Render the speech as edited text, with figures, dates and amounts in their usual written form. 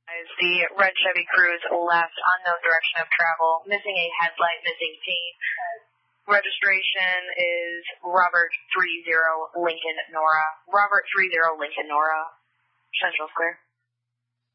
The red Chevy Cruze left, unknown direction of travel, missing a headlight, missing scene. Registration is Robert 30 Lincoln Nora. Robert 30 Lincoln Nora. Central's clear.